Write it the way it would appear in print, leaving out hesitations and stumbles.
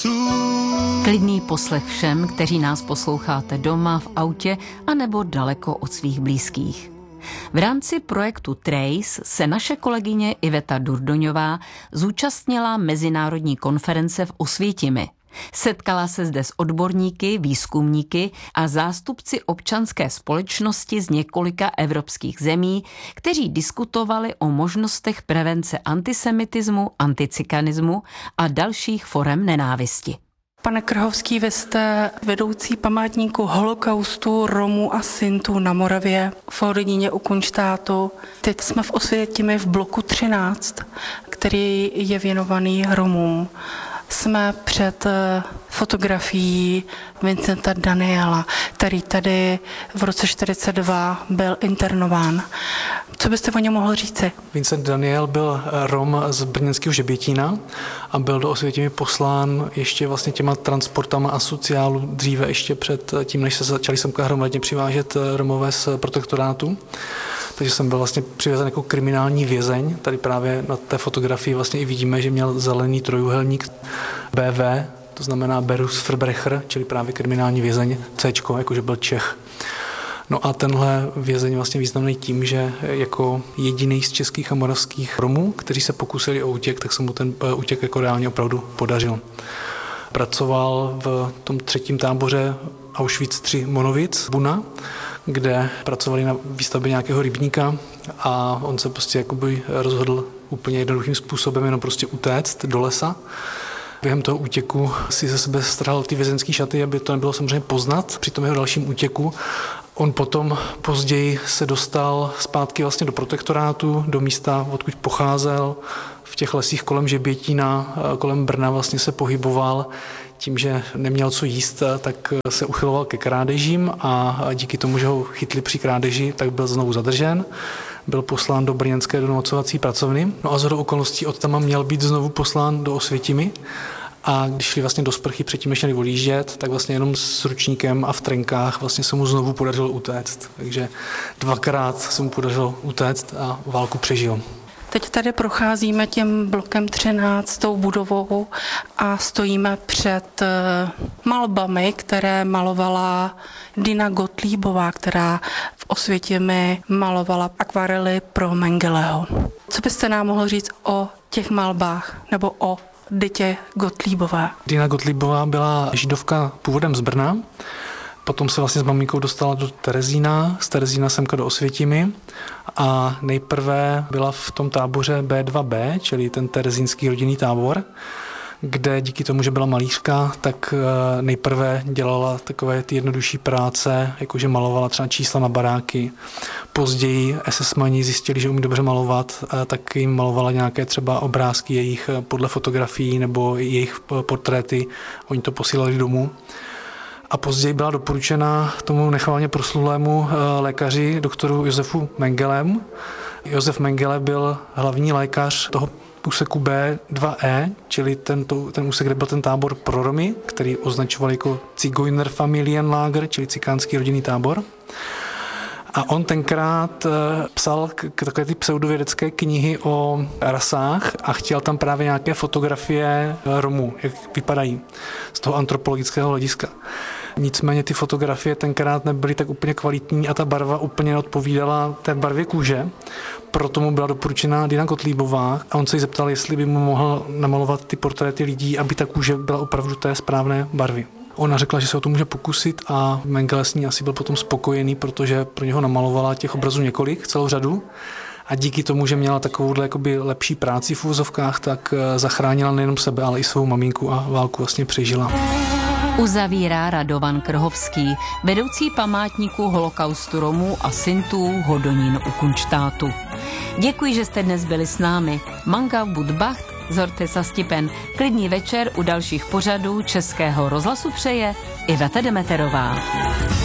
Klidný poslech všem, kteří nás posloucháte doma, v autě a nebo daleko od svých blízkých. V rámci projektu Trace se naše kolegyně Iveta Durdoňová zúčastnila mezinárodní konference v Osvětimi. Setkala se zde s odborníky, výzkumníky a zástupci občanské společnosti z několika evropských zemí, kteří diskutovali o možnostech prevence antisemitismu, anticikanismu a dalších forem nenávisti. Pane Krhovský, vy jste vedoucí památníku holokaustu Romů a Sintů na Moravě v Hodoníně u Kunštátu. Teď jsme v Osvětimi v bloku 13, který je věnovaný Romům. Jsme před fotografií Vincenta Daniela, který tady v roce 1942 byl internován. Co byste o něm mohl říci? Vincent Daniel byl Rom z brněnského Žebětína a byl do Osvětimi poslán ještě vlastně těma transportama asociálů dříve ještě před tím, než se začali semka hromadně přivážet Romové z protektorátu. Takže jsem byl vlastně přivezen jako kriminální vězeň. Tady právě na té fotografii vlastně i vidíme, že měl zelený trojúhelník BV, to znamená Berus Verbrecher, čili právě kriminální vězeň Cčko, jakože byl Čech. No a tenhle vězeň vlastně významný tím, že jako jediný z českých a moravských Romů, kteří se pokusili o útěk, tak se mu ten útěk jako reálně opravdu podařil. Pracoval v tom třetím táboře Auschwitz III Monovic, Buna, kde pracovali na výstavbě nějakého rybníka a on se prostě jakoby rozhodl úplně jednoduchým způsobem jenom prostě utéct do lesa. Během toho útěku si ze sebe strhal ty vězenské šaty, aby to nebylo samozřejmě poznat při tom jeho dalším útěku. On potom později se dostal zpátky vlastně do protektorátu, do místa, odkud pocházel. V těch lesích kolem Žebětína, kolem Brna vlastně se pohyboval. Tím, že neměl co jíst, tak se uchyloval ke krádežím a díky tomu, že ho chytli při krádeži, tak byl znovu zadržen. Byl poslán do brněnské donocovací pracovny. No a shodou okolností od tam měl být znovu poslán do Osvětimi. A když šli vlastně do sprchy předtím, než měli odjíždět, tak vlastně jenom s ručníkem a v trenkách vlastně se mu znovu podařilo utéct. Takže dvakrát se mu podařilo utéct a válku přežil. Teď tady procházíme tím blokem 13, tou budovou a stojíme před malbami, které malovala Dina Gottliebová, která v Osvětimi malovala akvarely pro Mengeleho. Co byste nám mohl říct o těch malbách nebo o Ditě Gottliebové? Dina Gottliebová byla židovka původem z Brna. Potom se vlastně s maminkou dostala do Terezína, z Terezína semka do Osvětimi a nejprve byla v tom táboře B2B, čili ten terezínský rodinný tábor, kde díky tomu, že byla malířka, tak nejprve dělala takové ty jednodušší práce, jakože malovala třeba čísla na baráky. Později SS-mani zjistili, že umí dobře malovat, tak jim malovala nějaké třeba obrázky jejich podle fotografií nebo jejich portréty. Oni to posílali domů. A později byla doporučena tomu nechvalně proslulému lékaři, doktoru Josefu Mengelemu. Josef Mengele byl hlavní lékař toho úseku B2E, čili ten úsek, kde byl ten tábor pro Romy, který označoval jako Zigeunerfamilienlager, čili cikánský rodinný tábor. A on tenkrát psal takové ty pseudovědecké knihy o rasách a chtěl tam právě nějaké fotografie Romů, jak vypadají z toho antropologického hlediska. Nicméně ty fotografie tenkrát nebyly tak úplně kvalitní a ta barva úplně neodpovídala té barvě kůže. Proto mu byla doporučena Dina Gottliebová a on se jí zeptal, jestli by mu mohl namalovat ty portréty lidí, aby ta kůže byla opravdu té správné barvy. Ona řekla, že se o to může pokusit a Mengele s ní asi byl potom spokojený, protože pro něho namalovala těch obrazů několik, celou řadu. A díky tomu, že měla takovouhle jakoby lepší práci v úvozovkách, tak zachránila nejenom sebe, ale i svou maminku a válku vlastně přežila. Uzavírá Radovan Krhovský, vedoucí památníku holokaustu Romů a Sintů Hodonín u Kunštátu. Děkuji, že jste dnes byli s námi. Manga Budbacht, Zorte Sastipen. Klidný večer u dalších pořadů Českého rozhlasu přeje Iveta Demeterová.